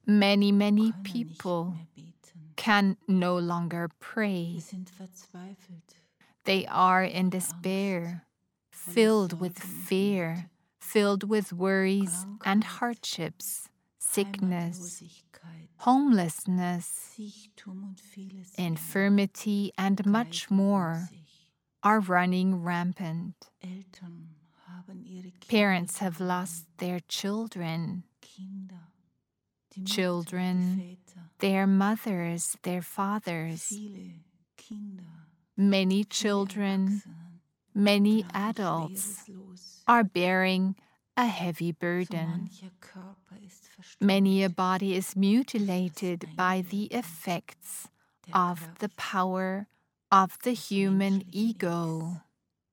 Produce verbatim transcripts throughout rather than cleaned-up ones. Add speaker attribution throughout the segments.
Speaker 1: Many, many
Speaker 2: können nicht
Speaker 1: people
Speaker 2: mehr beten.
Speaker 1: can no longer pray.
Speaker 2: Wir sind verzweifelt.
Speaker 1: They are in
Speaker 2: voller
Speaker 1: despair,
Speaker 2: Angst, voller
Speaker 1: filled with
Speaker 2: Sorgen und
Speaker 1: fear,
Speaker 2: Nöte,
Speaker 1: filled with worries and
Speaker 2: Krankheit,
Speaker 1: hardships, sickness,
Speaker 2: Heimatlosigkeit,
Speaker 1: homelessness,
Speaker 2: Siechtum und vieles mehr.
Speaker 1: infirmity, and much
Speaker 2: treiben um
Speaker 1: more
Speaker 2: sich.
Speaker 1: are running rampant.
Speaker 2: Eltern haben ihre Kinder
Speaker 1: Parents have
Speaker 2: verloren.
Speaker 1: lost their children,
Speaker 2: Kinder, die Mütter, die
Speaker 1: children,
Speaker 2: Väter,
Speaker 1: their mothers, their fathers,
Speaker 2: viele Kinder,
Speaker 1: many
Speaker 2: viele
Speaker 1: children,
Speaker 2: Erwachsene
Speaker 1: many
Speaker 2: tragen
Speaker 1: adults
Speaker 2: schweres Los.
Speaker 1: are bearing a heavy
Speaker 2: So
Speaker 1: burden.
Speaker 2: mancher Körper ist verstümmt.
Speaker 1: Many a body is mutilated by the effects
Speaker 2: der
Speaker 1: of
Speaker 2: Kraft
Speaker 1: the power of the
Speaker 2: des
Speaker 1: human
Speaker 2: menschlichen
Speaker 1: ego.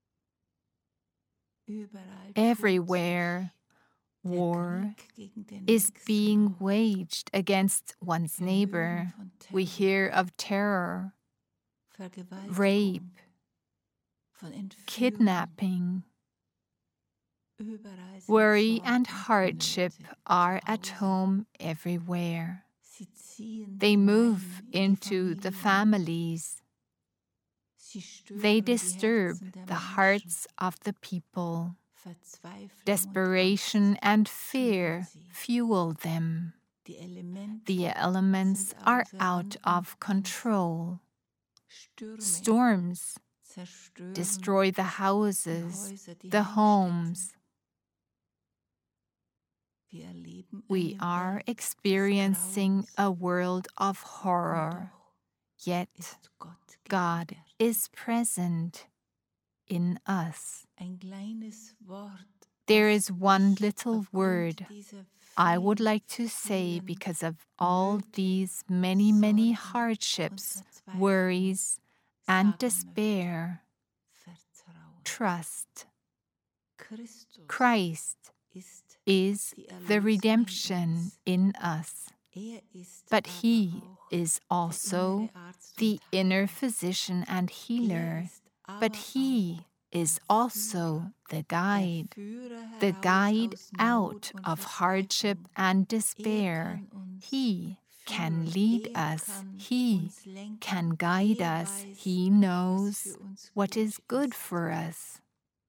Speaker 2: Weges. Überall
Speaker 1: Everywhere,
Speaker 2: tobt sich der
Speaker 1: war
Speaker 2: Krieg gegen den
Speaker 1: is
Speaker 2: Nächsten
Speaker 1: being
Speaker 2: auf.
Speaker 1: waged against one's
Speaker 2: Wir hören
Speaker 1: neighbor.
Speaker 2: von
Speaker 1: We
Speaker 2: Terror,
Speaker 1: hear of terror,
Speaker 2: Vergewaltigung,
Speaker 1: rape,
Speaker 2: von Entführung.
Speaker 1: kidnapping.
Speaker 2: Überall sind
Speaker 1: Worry
Speaker 2: Sorgen
Speaker 1: and
Speaker 2: und
Speaker 1: hardship
Speaker 2: Nöte
Speaker 1: are
Speaker 2: zu
Speaker 1: at
Speaker 2: Hause.
Speaker 1: home everywhere.
Speaker 2: Sie ziehen
Speaker 1: They move
Speaker 2: hinein in die
Speaker 1: into the
Speaker 2: Familien.
Speaker 1: families.
Speaker 2: Sie stören
Speaker 1: They
Speaker 2: die
Speaker 1: disturb
Speaker 2: Herzen der
Speaker 1: the
Speaker 2: Menschen.
Speaker 1: hearts of the people.
Speaker 2: Verzweiflung
Speaker 1: Desperation
Speaker 2: und Angst
Speaker 1: and
Speaker 2: schüren
Speaker 1: fear
Speaker 2: sie.
Speaker 1: fuel them.
Speaker 2: Die Elemente
Speaker 1: The elements
Speaker 2: sind
Speaker 1: are
Speaker 2: außer
Speaker 1: out
Speaker 2: Rand und
Speaker 1: of control.
Speaker 2: Stürme
Speaker 1: Storms
Speaker 2: zerstören
Speaker 1: destroy the
Speaker 2: die
Speaker 1: houses,
Speaker 2: Häuser, die
Speaker 1: the
Speaker 2: Heimstätten.
Speaker 1: homes.
Speaker 2: Wir erleben
Speaker 1: We
Speaker 2: eine
Speaker 1: are
Speaker 2: Welt des
Speaker 1: experiencing
Speaker 2: Grauens.
Speaker 1: a world of
Speaker 2: Und
Speaker 1: horror,
Speaker 2: doch
Speaker 1: yet
Speaker 2: ist Gott
Speaker 1: God
Speaker 2: gegenwärtig.
Speaker 1: is present in us.
Speaker 2: Ein kleines Wort,
Speaker 1: There
Speaker 2: das
Speaker 1: is one
Speaker 2: ich
Speaker 1: little
Speaker 2: aufgrund
Speaker 1: word
Speaker 2: dieser
Speaker 1: I would
Speaker 2: vielen,
Speaker 1: like to say
Speaker 2: vielen
Speaker 1: because of all
Speaker 2: Nöte,
Speaker 1: these many, many
Speaker 2: Sorgen
Speaker 1: hardships,
Speaker 2: und Verzweiflung
Speaker 1: worries, and
Speaker 2: sagen
Speaker 1: despair.
Speaker 2: möchte. Vertrauen.
Speaker 1: Trust.
Speaker 2: Christus
Speaker 1: Christ
Speaker 2: ist
Speaker 1: is
Speaker 2: die
Speaker 1: the
Speaker 2: Erlösung in
Speaker 1: redemption
Speaker 2: uns.
Speaker 1: in us,
Speaker 2: Er ist
Speaker 1: but
Speaker 2: aber
Speaker 1: He
Speaker 2: auch
Speaker 1: is
Speaker 2: der
Speaker 1: also
Speaker 2: innere Arzt
Speaker 1: the
Speaker 2: und
Speaker 1: inner
Speaker 2: Heiler.
Speaker 1: physician and
Speaker 2: Er
Speaker 1: healer,
Speaker 2: ist
Speaker 1: but
Speaker 2: aber
Speaker 1: He
Speaker 2: auch
Speaker 1: is
Speaker 2: der
Speaker 1: also
Speaker 2: Führer,
Speaker 1: the
Speaker 2: der
Speaker 1: guide,
Speaker 2: Führer
Speaker 1: the
Speaker 2: heraus
Speaker 1: guide
Speaker 2: aus
Speaker 1: out
Speaker 2: Not und
Speaker 1: of hardship
Speaker 2: Verzweiflung.
Speaker 1: and
Speaker 2: Er
Speaker 1: despair.
Speaker 2: kann uns
Speaker 1: He can
Speaker 2: führen.
Speaker 1: lead
Speaker 2: Er
Speaker 1: us,
Speaker 2: kann
Speaker 1: He
Speaker 2: uns lenken.
Speaker 1: can guide
Speaker 2: Er
Speaker 1: us,
Speaker 2: weiß,
Speaker 1: He
Speaker 2: was
Speaker 1: knows
Speaker 2: für uns
Speaker 1: what
Speaker 2: gut
Speaker 1: is good
Speaker 2: ist.
Speaker 1: for us.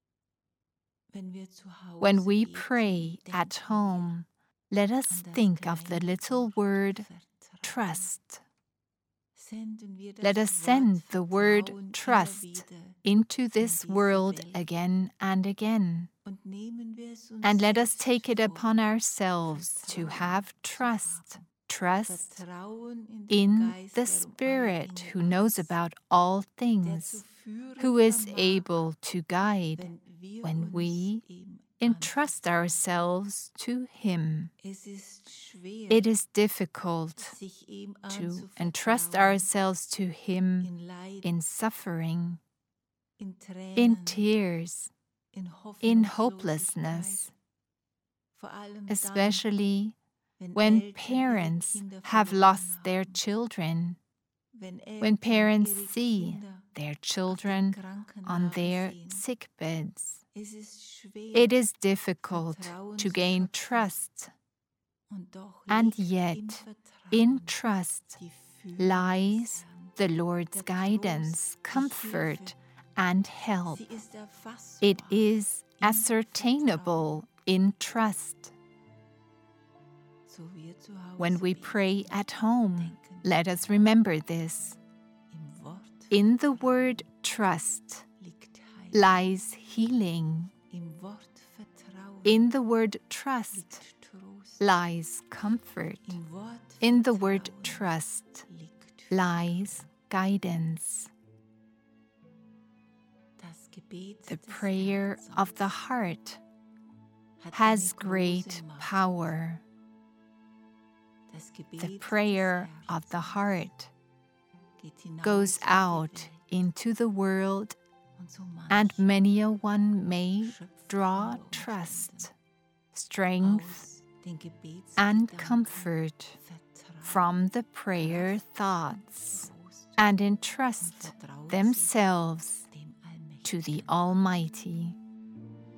Speaker 2: Wenn wir zu Hause
Speaker 1: When we
Speaker 2: beten,
Speaker 1: pray at
Speaker 2: denken
Speaker 1: home, let
Speaker 2: wir
Speaker 1: us
Speaker 2: an das
Speaker 1: think of the
Speaker 2: kleine
Speaker 1: little
Speaker 2: Wort
Speaker 1: word
Speaker 2: Vertrauen.
Speaker 1: trust.
Speaker 2: Senden wir das
Speaker 1: Let us
Speaker 2: Wort
Speaker 1: send the word
Speaker 2: Vertrauen immer
Speaker 1: trust
Speaker 2: wieder
Speaker 1: into
Speaker 2: in
Speaker 1: this
Speaker 2: diese
Speaker 1: world
Speaker 2: Welt
Speaker 1: again and again.
Speaker 2: und nehmen wir es uns
Speaker 1: And let us
Speaker 2: selbst
Speaker 1: take it
Speaker 2: vor,
Speaker 1: upon ourselves to
Speaker 2: Vertrauen
Speaker 1: have
Speaker 2: zu
Speaker 1: trust,
Speaker 2: haben.
Speaker 1: trust
Speaker 2: Vertrauen in den
Speaker 1: in
Speaker 2: Geist,
Speaker 1: the
Speaker 2: der um alle
Speaker 1: Spirit
Speaker 2: Dinge
Speaker 1: who knows
Speaker 2: weiß,
Speaker 1: about all
Speaker 2: der zu
Speaker 1: things,
Speaker 2: führen
Speaker 1: who is
Speaker 2: vermag,
Speaker 1: able to guide
Speaker 2: wenn wir
Speaker 1: when
Speaker 2: uns
Speaker 1: we
Speaker 2: ihm
Speaker 1: entrust
Speaker 2: anvertrauen.
Speaker 1: ourselves to Him.
Speaker 2: Es ist schwer,
Speaker 1: It is difficult
Speaker 2: sich ihm
Speaker 1: to entrust
Speaker 2: anzuvertrauen,
Speaker 1: ourselves to Him
Speaker 2: in Leid,
Speaker 1: in suffering,
Speaker 2: in Tränen,
Speaker 1: in tears,
Speaker 2: in
Speaker 1: in
Speaker 2: Hoffnungslosigkeit,
Speaker 1: hopelessness,
Speaker 2: vor allem dann,
Speaker 1: especially
Speaker 2: wenn
Speaker 1: when
Speaker 2: Eltern ihre
Speaker 1: parents
Speaker 2: Kinder
Speaker 1: have
Speaker 2: verloren
Speaker 1: lost their
Speaker 2: haben,
Speaker 1: children,
Speaker 2: wenn Eltern
Speaker 1: when parents
Speaker 2: ihre
Speaker 1: see
Speaker 2: Kinder
Speaker 1: their
Speaker 2: auf den
Speaker 1: children on
Speaker 2: Krankenlager
Speaker 1: their
Speaker 2: sehen.
Speaker 1: sick beds.
Speaker 2: Es ist schwer,
Speaker 1: It is difficult
Speaker 2: Vertrauen
Speaker 1: to
Speaker 2: zu
Speaker 1: gain
Speaker 2: schöpfen.
Speaker 1: trust,
Speaker 2: Und doch
Speaker 1: and
Speaker 2: liegt
Speaker 1: yet
Speaker 2: im
Speaker 1: in
Speaker 2: Vertrauen
Speaker 1: trust
Speaker 2: die Führung
Speaker 1: lies
Speaker 2: des Herrn,
Speaker 1: the Lord's
Speaker 2: der
Speaker 1: guidance,
Speaker 2: Trost, die
Speaker 1: comfort,
Speaker 2: Hilfe.
Speaker 1: and help.
Speaker 2: Sie ist erfassbar
Speaker 1: It is
Speaker 2: im
Speaker 1: ascertainable in trust.
Speaker 2: So wir zu Hause
Speaker 1: When we
Speaker 2: beten,
Speaker 1: pray at home,
Speaker 2: denken
Speaker 1: let us remember this.
Speaker 2: im Wort
Speaker 1: In the
Speaker 2: Vertrauen
Speaker 1: word trust
Speaker 2: liegt Heil.
Speaker 1: lies healing.
Speaker 2: Im Wort Vertrauen
Speaker 1: In the word trust
Speaker 2: liegt Trost.
Speaker 1: lies comfort.
Speaker 2: Im Wort
Speaker 1: In the word
Speaker 2: Vertrauen
Speaker 1: trust
Speaker 2: liegt
Speaker 1: lies guidance.
Speaker 2: das Gebet
Speaker 1: The
Speaker 2: des
Speaker 1: prayer
Speaker 2: Herzens
Speaker 1: of the heart
Speaker 2: hat
Speaker 1: has
Speaker 2: eine
Speaker 1: great
Speaker 2: große Macht.
Speaker 1: power.
Speaker 2: Das Gebet
Speaker 1: The
Speaker 2: des
Speaker 1: prayer of the
Speaker 2: Herzens
Speaker 1: heart
Speaker 2: geht hinaus
Speaker 1: goes
Speaker 2: in die
Speaker 1: out
Speaker 2: Welt.
Speaker 1: into the world,
Speaker 2: Und so
Speaker 1: and
Speaker 2: mancher
Speaker 1: many a one may
Speaker 2: schöpft
Speaker 1: draw
Speaker 2: unter
Speaker 1: trust,
Speaker 2: Umständen
Speaker 1: strength,
Speaker 2: aus den
Speaker 1: and
Speaker 2: Gebetsgedanken
Speaker 1: comfort
Speaker 2: Vertrauen,
Speaker 1: from the prayer
Speaker 2: Kraft und
Speaker 1: thoughts,
Speaker 2: Trost
Speaker 1: and
Speaker 2: und
Speaker 1: entrust
Speaker 2: vertraut sich
Speaker 1: themselves
Speaker 2: dem
Speaker 1: to the
Speaker 2: Allmächtigen.
Speaker 1: Almighty.